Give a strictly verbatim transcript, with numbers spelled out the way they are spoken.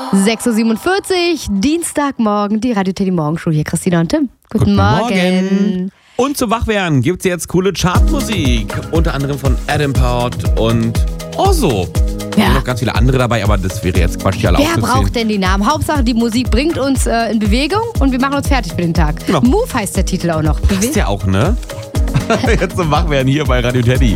sechs Uhr siebenundvierzig, Dienstagmorgen, die Radio Teddy Morgenshow. Hier Christina und Tim. Guten, Guten Morgen. Morgen. Und zum Wachwerden gibt es jetzt coole Chartmusik. Unter anderem von Adam Port und Ozo. Ja. Und noch ganz viele andere dabei, aber das wäre jetzt Quatsch, die alle Wer aufzuzählen. braucht denn die Namen? Hauptsache, die Musik bringt uns äh, in Bewegung und wir machen uns fertig für den Tag. Genau. Move heißt der Titel auch noch. Passt ja auch, ne? Jetzt zum Wachwerden hier bei Radio Teddy.